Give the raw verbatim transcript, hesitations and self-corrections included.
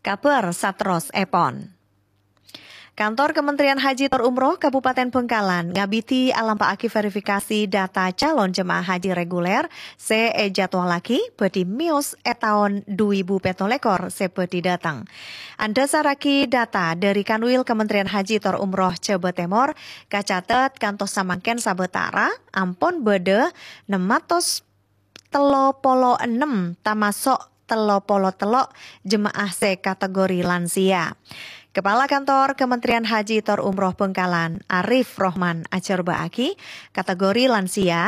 Kabar Satros Epon. Kantor Kementerian Haji Tor Umroh Kabupaten Bengkalan ngabiti alampaaki verifikasi data calon jemaah haji reguler se e jadwal laki bedi mios e tahun dua ribu petolekor se bedi datang. Anda saraki data dari Kanwil Kementerian Haji Tor Umroh Jawa Timur kacatet kantos samangken sabetara ampun bede enam ratus telo polo enam tamasok telo polo telok jemaah se kategori lansia. Kepala Kantor Kementerian Haji Tor Umroh Bengkalan, Arif Rohman Ajarbaaki, kategori lansia